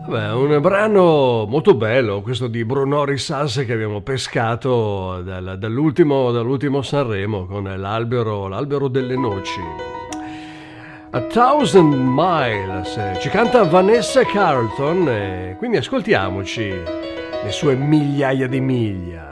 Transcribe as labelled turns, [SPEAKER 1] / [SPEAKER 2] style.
[SPEAKER 1] Beh, un brano molto bello, questo di Bruno Risas che abbiamo pescato dall'ultimo Sanremo con l'albero delle noci. A Thousand Miles, ci canta Vanessa Carlton, quindi ascoltiamoci le sue migliaia di miglia.